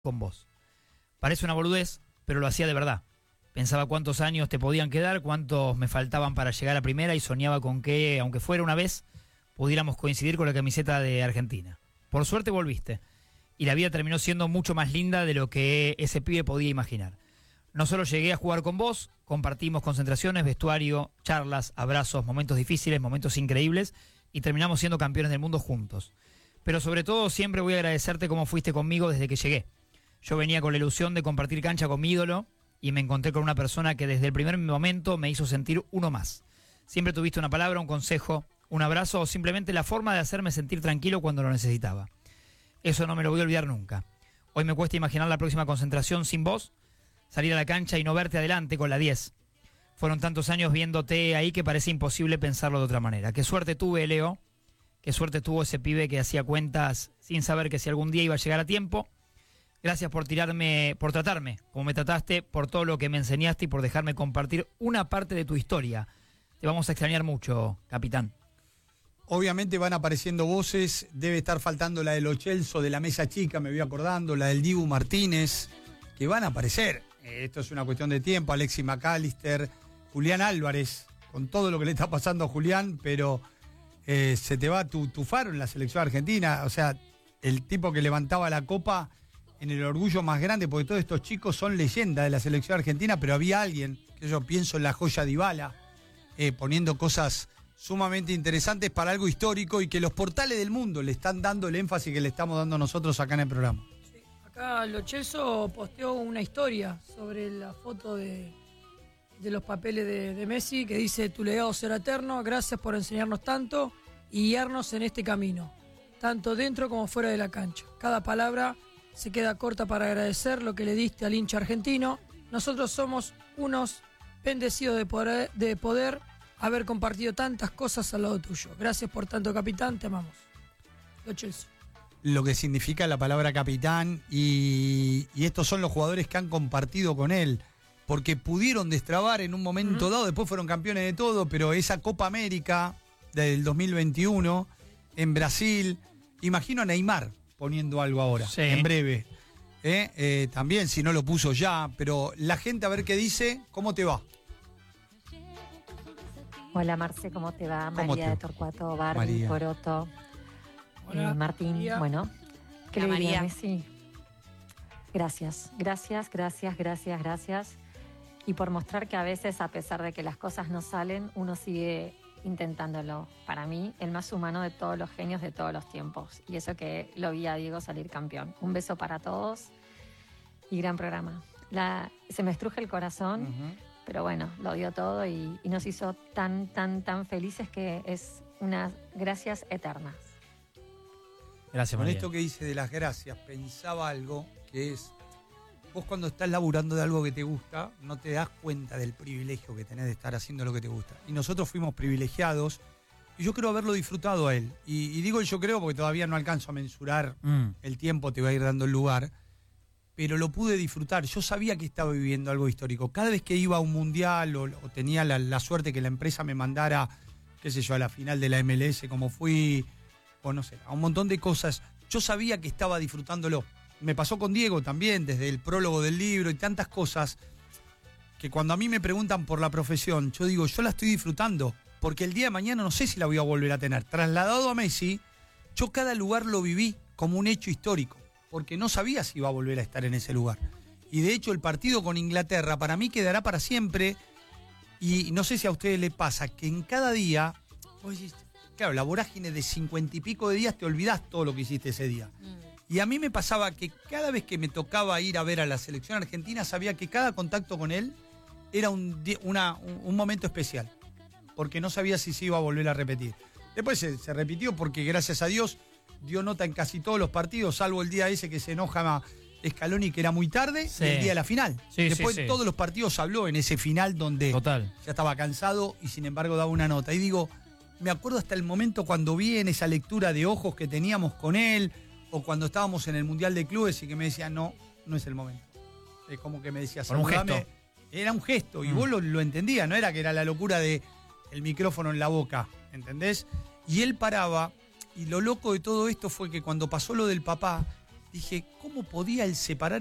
con vos. Parece una boludez, pero lo hacía de verdad. Pensaba cuántos años te podían quedar, cuántos me faltaban para llegar a primera y soñaba con que, aunque fuera una vez, pudiéramos coincidir con la camiseta de Argentina. Por suerte volviste, y la vida terminó siendo mucho más linda de lo que ese pibe podía imaginar. No solo llegué a jugar con vos, compartimos concentraciones, vestuario, charlas, abrazos, momentos difíciles, momentos increíbles, y terminamos siendo campeones del mundo juntos. Pero sobre todo siempre voy a agradecerte cómo fuiste conmigo desde que llegué. Yo venía con la ilusión de compartir cancha con mi ídolo y me encontré con una persona que desde el primer momento me hizo sentir uno más. Siempre tuviste una palabra, un consejo, un abrazo o simplemente la forma de hacerme sentir tranquilo cuando lo necesitaba. Eso no me lo voy a olvidar nunca. Hoy me cuesta imaginar la próxima concentración sin vos, salir a la cancha y no verte adelante con la 10. Fueron tantos años viéndote ahí que parece imposible pensarlo de otra manera. Qué suerte tuve, Leo. Qué suerte tuvo ese pibe que hacía cuentas sin saber que si algún día iba a llegar a tiempo. Gracias por tratarme como me trataste, por todo lo que me enseñaste y por dejarme compartir una parte de tu historia. Te vamos a extrañar mucho, capitán. Obviamente van apareciendo voces, debe estar faltando la de Lo Celso, de la mesa chica, me voy acordando, la del Dibu Martínez, que van a aparecer. Esto es una cuestión de tiempo, Alexis McAllister, Julián Álvarez, con todo lo que le está pasando a Julián, pero se te va tu faro en la selección argentina, o sea, el tipo que levantaba la copa en el orgullo más grande, porque todos estos chicos son leyendas de la selección argentina, pero había alguien, que yo pienso en la joya Dybala, poniendo cosas sumamente interesantes para algo histórico y que los portales del mundo le están dando el énfasis que le estamos dando nosotros acá en el programa. Sí, acá Lo Celso posteó una historia sobre la foto de los papeles de Messi, que dice: tu legado será eterno, gracias por enseñarnos tanto y guiarnos en este camino, tanto dentro como fuera de la cancha. Cada palabra se queda corta para agradecer lo que le diste al hincha argentino. Nosotros somos unos bendecidos de poder haber compartido tantas cosas al lado tuyo. Gracias por tanto, capitán, te amamos. Lo Celso. Lo que significa la palabra capitán y estos son los jugadores que han compartido con él, porque pudieron destrabar en un momento dado, después fueron campeones de todo, pero esa Copa América del 2021 en Brasil, imagino a Neymar poniendo algo ahora, sí, en breve. También, si no lo puso ya, pero la gente a ver qué dice. ¿Cómo te va? Hola Marce, ¿cómo te va? ¿Cómo María de Torcuato, Barbie, Coroto, Martín, María. Bueno, ¿qué Hola, le diría, María. Messi? Gracias. Y por mostrar que a veces, a pesar de que las cosas no salen, uno sigue intentándolo. Para mí, el más humano de todos los genios de todos los tiempos. Y eso que lo vi a Diego salir campeón. Un beso para todos y gran programa. Se me estruje el corazón, pero bueno, lo dio todo y nos hizo tan felices que es unas gracias eternas. Gracias, Con María. esto que dice de las gracias, pensaba algo que es: vos cuando estás laburando de algo que te gusta, no te das cuenta del privilegio que tenés de estar haciendo lo que te gusta. Y nosotros fuimos privilegiados, y yo creo haberlo disfrutado a él. Y digo yo creo porque todavía no alcanzo a mensurar el tiempo, te va a ir dando el lugar, pero lo pude disfrutar. Yo sabía que estaba viviendo algo histórico. Cada vez que iba a un mundial o tenía la suerte que la empresa me mandara, qué sé yo, a la final de la MLS, como fui, o no sé, a un montón de cosas, yo sabía que estaba disfrutándolo. Me pasó con Diego también, desde el prólogo del libro y tantas cosas, que cuando a mí me preguntan por la profesión, yo digo, yo la estoy disfrutando, porque el día de mañana no sé si la voy a volver a tener. Trasladado a Messi, yo cada lugar lo viví como un hecho histórico, porque no sabía si iba a volver a estar en ese lugar. Y de hecho el partido con Inglaterra para mí quedará para siempre, y no sé si a ustedes les pasa, que en cada día, vos decís, claro, la vorágine de 50 y pico de días te olvidás todo lo que hiciste ese día. Y a mí me pasaba que cada vez que me tocaba ir a ver a la selección argentina, sabía que cada contacto con él era un momento especial, porque no sabía si se iba a volver a repetir. Después se repitió porque, gracias a Dios, dio nota en casi todos los partidos, salvo el día ese que se enoja Scaloni, que era muy tarde, Sí. y el día de la final. Sí, Después sí. todos los partidos habló en ese final donde Total. ya estaba cansado y sin embargo daba una nota. Y digo, me acuerdo hasta el momento cuando vi en esa lectura de ojos que teníamos con él, o cuando estábamos en el Mundial de Clubes y que me decía, no es el momento. Es como que me decía, Por un saludame. gesto. Era un gesto, y vos lo entendías, no era que era la locura de el micrófono en la boca, ¿entendés? Y él paraba, y lo loco de todo esto fue que cuando pasó lo del papá, dije, ¿cómo podía él separar